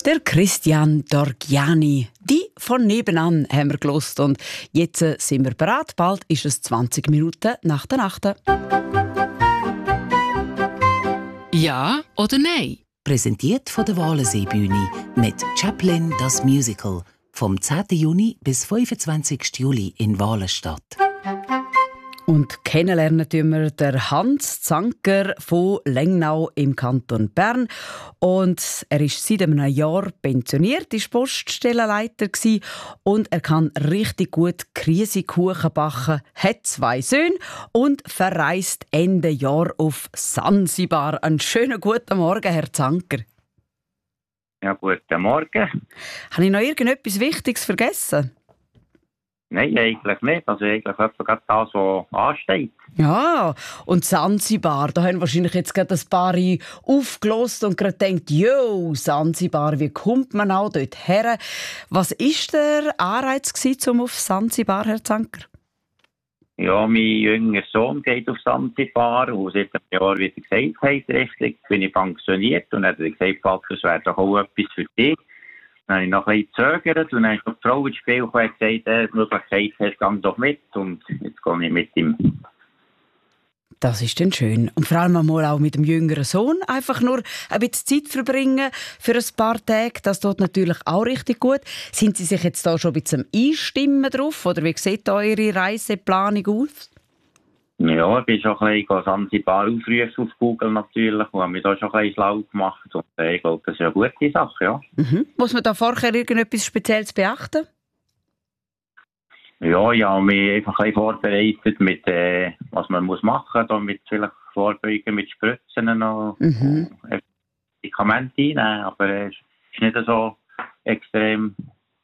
Der Christian Dorgiani. Die von nebenan haben wir gehört. Und jetzt sind wir bereit. Bald ist es 20 Minuten nach der Nacht. Ja oder nein? Präsentiert von der Walensee-Bühne mit Chaplin das Musical. Vom 10. Juni bis 25. Juli in Walenstadt. Und kennenlernen tun wir den Hans Zanker von Lengnau im Kanton Bern. Und er ist seit einem Jahr pensioniert, ist Poststellenleiter gsi und er kann richtig gut Krisikuchen backen, hat 2 Söhne und verreist Ende Jahr auf Sansibar. Einen schönen guten Morgen, Herr Zanker. Ja, guten Morgen. Habe ich noch irgendetwas Wichtiges vergessen? Nein, eigentlich nicht. Also eigentlich etwa das, was ansteht. Ja, und Sansibar, da haben wahrscheinlich jetzt gerade ein paar aufgelost und gerade gedacht, jo, Sansibar, wie kommt man auch dort her? Was war der Anreiz gewesen, auf Sansibar, Herr Zanker? Ja, mein jüngerer Sohn geht auf Sansibar und seit einem Jahr, wie er gesagt hat, richtig, bin ich pensioniert und er hat gesagt, Vater, das wäre doch auch etwas für dich. Dann habe ich noch ein bisschen gezögert und dann habe ich die Frau ins Spiel gekommen und gesagt, die Möglichkeit hast, gang doch mit. Und jetzt gehe ich mit ihm. Das ist dann schön. Und vor allem einmal auch mit dem jüngeren Sohn einfach nur ein bisschen Zeit verbringen für ein paar Tage. Das tut natürlich auch richtig gut. Sind Sie sich jetzt da schon ein bisschen einstimmen drauf? Oder wie sieht da Ihre Reiseplanung aus? Ja, ich bin schon ein bisschen Sansibar aufrufen auf Google natürlich und habe mich da schon ein bisschen schlau gemacht. Und ich glaube, das ist eine gute Sache, ja. Mhm. Muss man da vorher irgendetwas Spezielles beachten? Ja, ich habe mich einfach ein bisschen vorbereitet mit, was man machen muss, damit vielleicht vorbeugen mit Spritzen und Medikamente einnehmen, aber es ist nicht so extrem.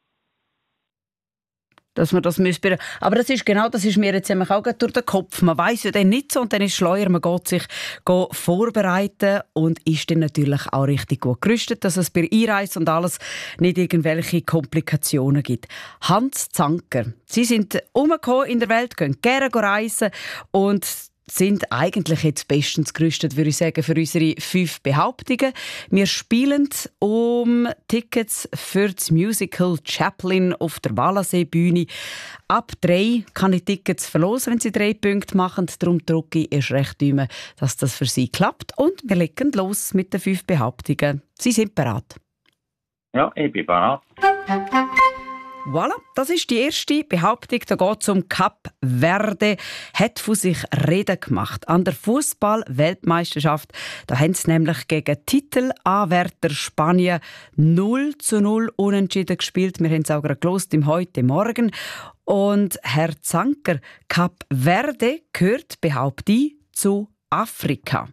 Dass man das müsste. Aber das ist mir jetzt auch durch den Kopf. Man weiss ja dann nicht so und dann ist es schleuer, man geht sich vorbereiten und ist dann natürlich auch richtig gut gerüstet, dass es bei Einreise und alles nicht irgendwelche Komplikationen gibt. Hans Zanker, Sie sind umgekommen in der Welt, gehen gerne reisen und sind eigentlich jetzt bestens gerüstet, würde ich sagen, für unsere 5 Behauptungen. Wir spielen um Tickets für das Musical Chaplin auf der Walensee-Bühne. Ab 3 kann ich Tickets verlosen, wenn Sie 3 Punkte machen. Darum drücke ich erst recht Daumen, dass das für Sie klappt. Und wir legen los mit den 5 Behauptungen. Sie sind bereit? Ja, ich bin bereit. Voilà, das ist die erste Behauptung. Da geht es um Kap Verde. Hat von sich Reden gemacht. An der Fußball-Weltmeisterschaft da haben sie nämlich gegen Titelanwärter Spanien 0:0 unentschieden gespielt. Wir haben es auch gerade gehört im heute Morgen. Und Herr Zanker, Kap Verde gehört, behaupte ich, zu Afrika.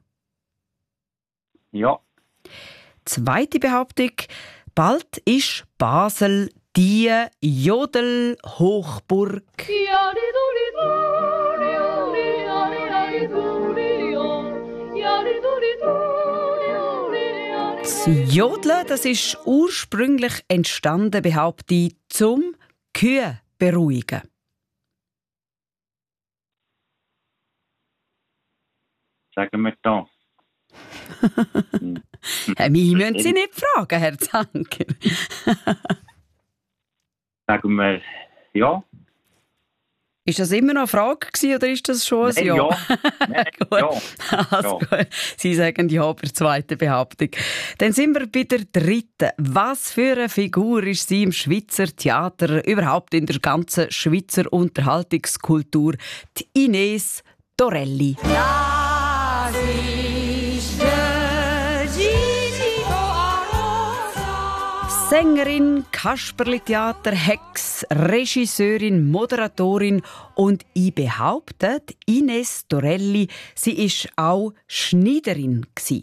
Ja. Zweite Behauptung. Bald ist Basel die Jodel-Hochburg. Das Jodeln, das ist ursprünglich entstanden, behaupte ich, zum Kühe beruhigen. Sagen wir da. Mich müssen Sie nicht fragen, Herr Zanker. Sagen wir ja. Ist das immer noch eine Frage gewesen, oder ist das schon ein Ja? Ja. Nein, gut. Ja. Also, gut. Sie sagen Ja bei der zweiten Behauptung. Dann sind wir bei der dritten. Was für eine Figur ist sie im Schweizer Theater, überhaupt in der ganzen Schweizer Unterhaltungskultur? Die Ines Torelli. Sängerin, Kasperli-Theater, Hex, Regisseurin, Moderatorin und ich behaupte, Ines Torelli, sie ist auch Schneiderin gsi.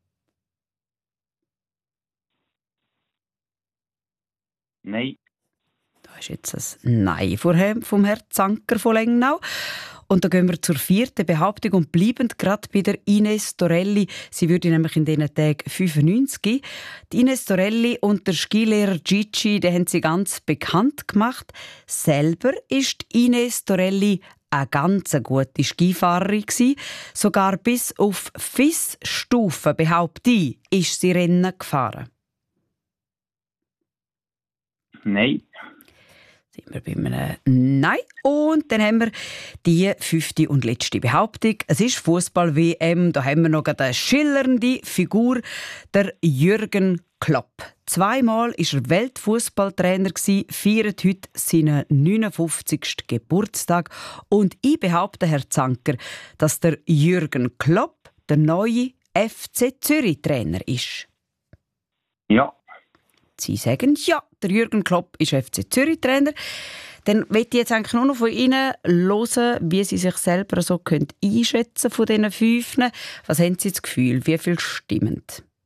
Nein. Da ist jetzt ein Nein vom Herrn Zanker von Lengnau. Und dann gehen wir zur 4. Behauptung und bleiben gerade bei der Ines Torelli. Sie würde nämlich in diesen Tagen 95. Die Ines Torelli und der Skilehrer Gigi, den haben sie ganz bekannt gemacht. Selber ist Ines Torelli eine ganz gute Skifahrerin gsi. Sogar bis auf FIS-Stufe, behaupte ich, ist sie Rennen gefahren. Nein. Sind wir bei einem Nein. Und dann haben wir die 5. und letzte Behauptung. Es ist Fußball-WM. Da haben wir noch eine schillernde Figur, der Jürgen Klopp. 2-mal war er Weltfußballtrainer, feiert heute seinen 59. Geburtstag. Und ich behaupte, Herr Zanker, dass der Jürgen Klopp der neue FC Zürich-Trainer ist. Ja. Sie sagen, ja, der Jürgen Klopp ist FC Zürich-Trainer. Dann möchte ich jetzt eigentlich nur noch von Ihnen hören, wie Sie sich selber so einschätzen von diesen 5. Was haben Sie das Gefühl? Wie viel stimmen?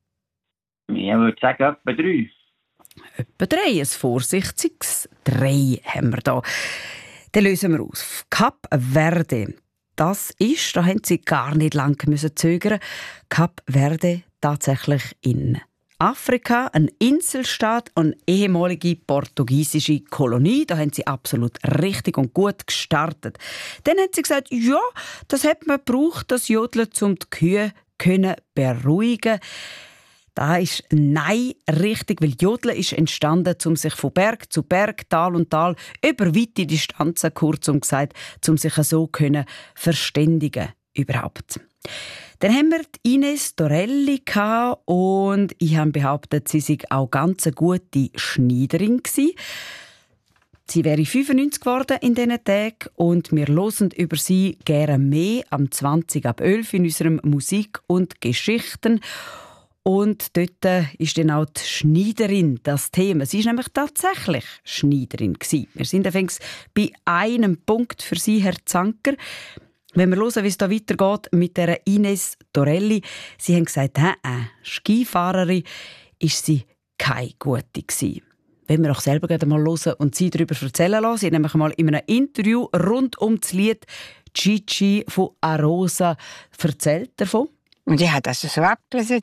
Ich würde sagen, etwa 3. Etwa 3, ein vorsichtiges 3 haben wir da. Dann lösen wir aus. Kap Verde, das ist, da haben Sie gar nicht lange zögern. Kap Verde tatsächlich in Afrika, ein Inselstaat, eine ehemalige portugiesische Kolonie. Da haben sie absolut richtig und gut gestartet. Dann haben sie gesagt, ja, das hat man gebraucht, das Jodeln, um die Kühe beruhigen. Da ist Nein richtig, weil Jodeln ist entstanden, um sich von Berg zu Berg, Tal und Tal über weite Distanzen, kurzum gesagt, um sich so verständigen überhaupt. Dann haben wir die Ines Torelli und ich habe behauptet, sie sei auch ganz eine gute Schneiderin gewesen. Sie wäre 95 geworden in diesen Tagen und wir hören über sie gerne mehr am 20:11 in unserem Musik und Geschichten. Und dort ist dann auch die Schneiderin das Thema. Sie war nämlich tatsächlich Schneiderin gewesen. Wir sind übrigens bei einem Punkt für Sie, Herr Zanker. Wenn wir hören, wie es da weitergeht mit der Ines Torelli, sie haben gesagt, Skifahrerin ist sie keine gute gewesen. Wenn wir auch selber mal hören und sie darüber erzählen lassen. Sie haben nämlich mal in einem Interview rund um das Lied «Gigi» von Arosa erzählt davon. Und die hat das so abgelesen.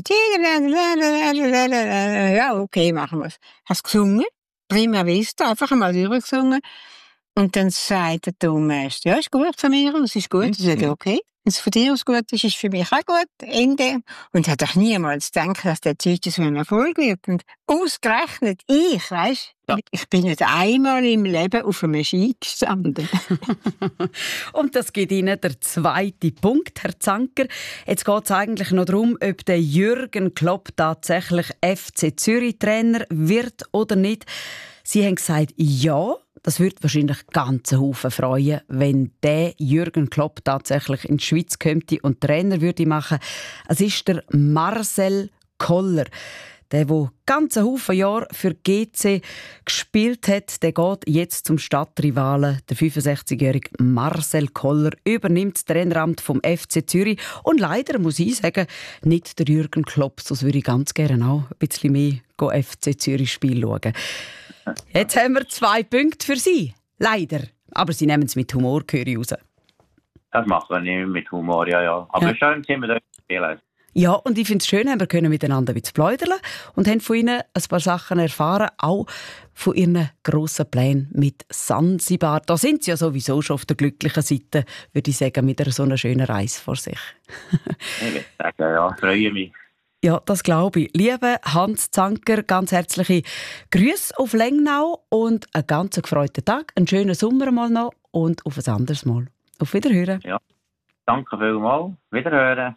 Ja, okay, machen wir es. Hast gesungen, prima vista, einfach einmal durchgesungen. Und dann sagt der Tonmeister, ja, ist gut von mir aus, ist gut. Ich sage, okay, wenn es von dir aus gut ist für mich auch gut. Ende. Und hat doch niemals gedacht, dass der Zeit so ein Erfolg wird. Und ausgerechnet ich, weisst, ich bin nicht einmal im Leben auf einem Ski gestanden. Und das gibt Ihnen der 2. Punkt, Herr Zanker. Jetzt geht es eigentlich noch darum, ob der Jürgen Klopp tatsächlich FC Zürich-Trainer wird oder nicht. Sie haben gesagt, ja. Das würde wahrscheinlich ganz Haufen freuen, wenn der Jürgen Klopp tatsächlich in die Schweiz kommt und Trainer würde machen. Es ist der Marcel Koller. Der ganz Haufen Jahre für GC gespielt hat, der geht jetzt zum Stadtrivalen. Der 65-jährige Marcel Koller übernimmt das Traineramt vom FC Zürich. Und leider muss ich sagen, nicht der Jürgen Klopp. Sonst würde ich ganz gerne auch ein bisschen mehr FC Zürich Spiel schauen. Jetzt haben wir 2 Punkte für Sie. Leider. Aber Sie nehmen es mit Humor, höre ich raus. Das machen wir nicht mit Humor, ja. Aber schön sind wir da spielen. Ja, und ich finde es schön, wir können miteinander ein bisschen plaudern und haben von Ihnen ein paar Sachen erfahren, auch von Ihren grossen Plänen mit Sansibar. Da sind Sie ja sowieso schon auf der glücklichen Seite, würde ich sagen, mit einer so einer schönen Reise vor sich. Ich würde sagen, ja, freue mich. Ja, das glaube ich. Lieber Hans Zanker, ganz herzliche Grüße auf Lengnau und einen ganz gefreuten Tag, einen schönen Sommer mal noch und auf ein anderes Mal. Auf Wiederhören. Ja, danke vielmals. Wiederhören.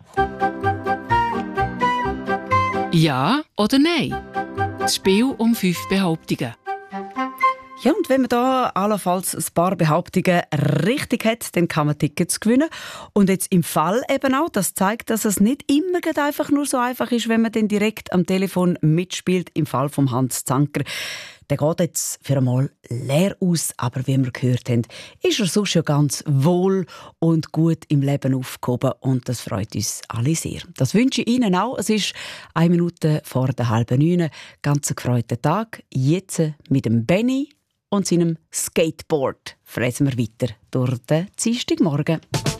Ja oder nein? Das Spiel um 5 Behauptungen. Ja, und wenn man da allenfalls ein paar Behauptungen richtig hat, dann kann man Tickets gewinnen. Und jetzt im Fall eben auch, das zeigt, dass es nicht immer einfach nur so einfach ist, wenn man dann direkt am Telefon mitspielt, im Fall von Hans Zanker. Der geht jetzt für einmal leer aus, aber wie wir gehört haben, ist er sonst schon ganz wohl und gut im Leben aufgehoben und das freut uns alle sehr. Das wünsche ich Ihnen auch. Es ist 1 Minute vor der 8:30. Ganz ein gefreuten Tag. Jetzt mit dem Benny und seinem Skateboard fräsen wir weiter durch den Dienstagmorgen.